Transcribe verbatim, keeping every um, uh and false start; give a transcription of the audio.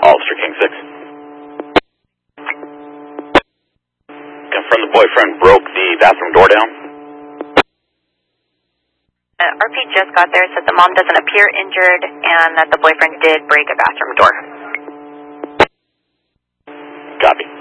Officer King six. Confirm the boyfriend broke the bathroom door down. Uh, R P just got there, said the mom doesn't appear injured and that the boyfriend did break a bathroom door. Copy.